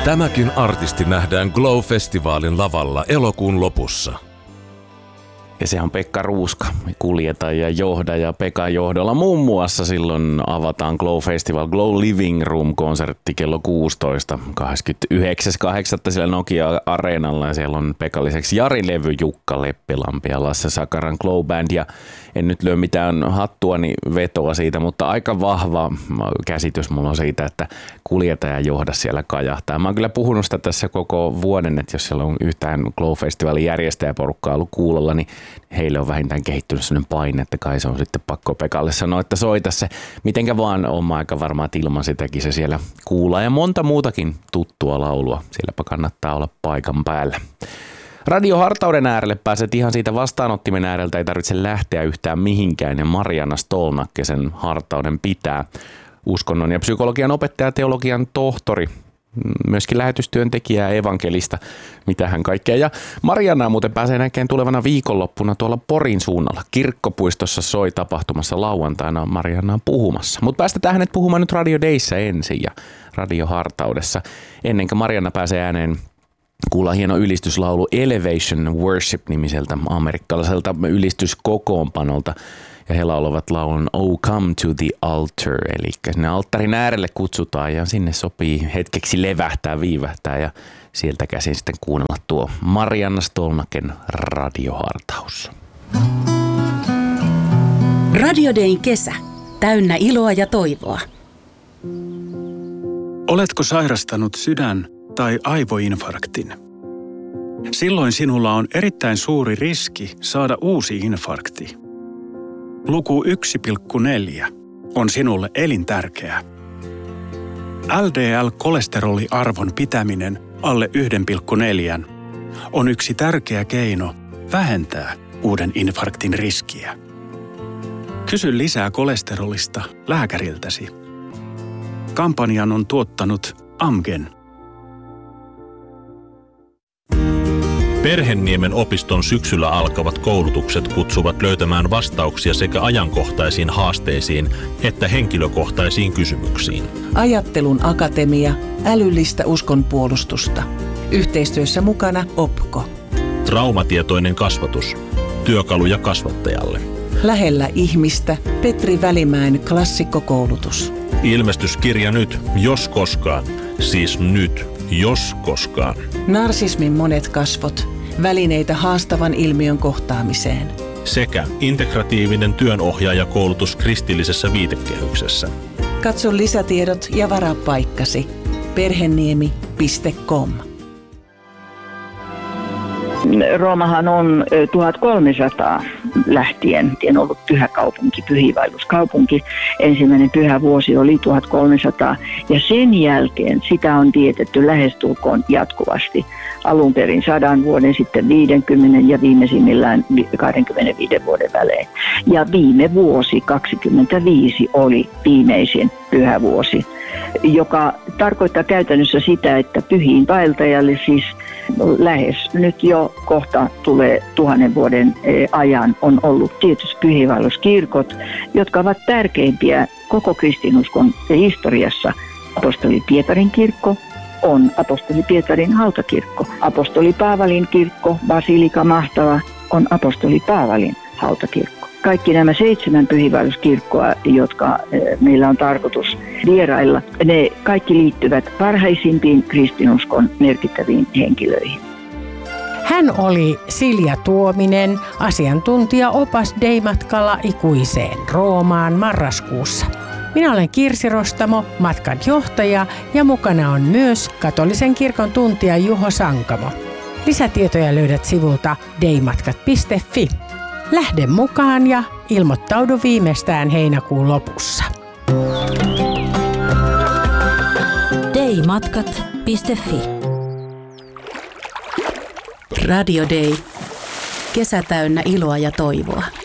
Tämäkin artisti nähdään Glow-festivaalin lavalla elokuun lopussa. Ja se on Pekka Ruuska, kuljettaja, johdaja. Pekan johdolla muun muassa silloin avataan Glow Festival, Glow Living Room-konsertti kello 16. 29.8. siellä Nokia-areenalla. Ja siellä on Pekan lisäksi Jari Levy, Jukka Leppilampi ja Lasse Sakaran Glow Band. Ja en nyt lyö mitään hattuani vetoa siitä, mutta aika vahva käsitys mulla on siitä, että kuljettaja johda siellä kajahtaa. Mä oon kyllä puhunut sitä tässä koko vuoden, että jos siellä on yhtään Glow Festivalin järjestäjäporukkaa ollut kuulolla, niin heille on vähintään kehittynyt sellainen paine, että kai se on sitten pakko Pekalle sanoa, että soita se. Mitenkä vaan on aika varma, että ilman sitäkin se siellä kuullaan. Ja monta muutakin tuttua laulua. Sielläpä kannattaa olla paikan päällä. Radiohartauden äärelle pääset ihan siitä vastaanottimen ääreltä, ei tarvitse lähteä yhtään mihinkään. Ja Marianna Stolnakke sen hartauden pitää. Uskonnon ja psykologian opettaja, teologian tohtori, myöskin lähetystyöntekijä ja evankelista, mitähän kaikkea. Ja Mariannaa muuten pääsee näkemään tulevana viikonloppuna tuolla Porin suunnalla. Kirkkopuistossa soi tapahtumassa lauantaina Mariannaa puhumassa. Mutta päästetään hänet puhumaan nyt Radio Dayssä ensin ja Radiohartaudessa. Ennen kuin Marianna pääsee ääneen, kuullaan hieno ylistyslaulu Elevation Worship-nimiseltä amerikkalaiselta ylistyskokoonpanolta. Ja he laulavat laulun Oh Come to the Altar, eli sinne alttarin äärelle kutsutaan ja sinne sopii hetkeksi levähtää, viivähtää ja sieltä käsin sitten kuunnella tuo Marianna Stolnaken radiohartaus. Radio Dayn kesä, täynnä iloa ja toivoa. Oletko sairastanut sydän- tai aivoinfarktin? Silloin sinulla on erittäin suuri riski saada uusi infarkti. Luku 1,4 on sinulle elintärkeä. LDL-kolesteroliarvon pitäminen alle 1,4 on yksi tärkeä keino vähentää uuden infarktin riskiä. Kysy lisää kolesterolista lääkäriltäsi. Kampanjan on tuottanut Amgen. Perhenniemen opiston syksyllä alkavat koulutukset kutsuvat löytämään vastauksia sekä ajankohtaisiin haasteisiin että henkilökohtaisiin kysymyksiin. Ajattelun akatemia, älyllistä uskonpuolustusta. Yhteistyössä mukana OPKO. Traumatietoinen kasvatus. Työkaluja kasvattajalle. Lähellä ihmistä Petri Välimäen klassikkokoulutus. Ilmestyskirja nyt, jos koskaan. Siis nyt, jos koskaan. Narsismin monet kasvot. Välineitä haastavan ilmiön kohtaamiseen. Sekä integratiivinen työnohjaajakoulutus kristillisessä viitekehyksessä. Katso lisätiedot ja varaa paikkasi. perheniemi.com. Roomahan on 1300 lähtien ollut pyhäkaupunki, pyhiinvaelluskaupunki. Ensimmäinen pyhävuosi oli 1300 ja sen jälkeen sitä on vietetty lähestulkoon jatkuvasti. Alun perin 100 vuoden, sitten 50 ja viimeisimmillään 25 vuoden välein. Ja viime vuosi 25 oli viimeisin pyhävuosi, joka tarkoittaa käytännössä sitä, että pyhiinvaeltajalle siis lähes nyt jo kohta tulee 1000 vuoden ajan on ollut tietysti pyhiinvaelluskirkot, jotka ovat tärkeimpiä koko kristinuskon historiassa. Apostoli Pietarin kirkko on apostoli Pietarin hautakirkko. Apostoli Paavalin kirkko, Basilika Mahtava, on apostoli Paavalin hautakirkko. Kaikki nämä 7 pyhiinvaelluskirkkoa, jotka meillä on tarkoitus vierailla, ne kaikki liittyvät parhaisimpiin kristinuskon merkittäviin henkilöihin. Hän oli Silja Tuominen, asiantuntija opas Day-matkalla ikuiseen Roomaan marraskuussa. Minä olen Kirsi Rostamo, matkan johtaja ja mukana on myös katolisen kirkon tuntija Juho Sankamo. Lisätietoja löydät sivulta daymatkat.fi. Lähde mukaan ja ilmoittaudu viimeistään heinäkuun lopussa. daymatkat.fi. Radio Day. Kesä täynnä iloa ja toivoa.